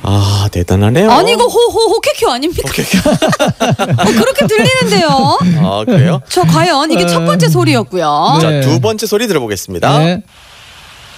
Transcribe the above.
아, 대단하네요. 아니 이거 호케큐 아닙니까? 그렇게 들리는데요. 아, 그래요? 저 과연 이게 첫 번째 소리였고요. 자, 두 번째 소리 들어보겠습니다. 네.